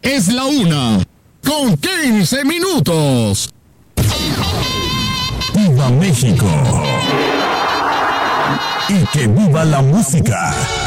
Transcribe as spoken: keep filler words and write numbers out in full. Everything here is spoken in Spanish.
Es la una, con quince minutos. ¡Viva México! ¡Y que viva la música!